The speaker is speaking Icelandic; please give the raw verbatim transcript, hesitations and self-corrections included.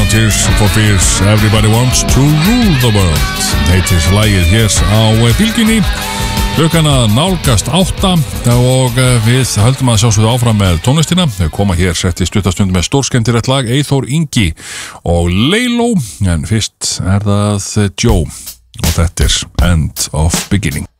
Tears for Fears, Everybody Wants to Rule the World heitir lagið hér á Bylgjunni. Klukkan að nálgast átta og við höldum að sjálfsögðu áfram með tónlistina. Við koma hér sett í stuttastund með stórskemmtilegt lag, Eyþór Ingi og Leiló, en fyrst er það Joe og þetta er End of Beginning.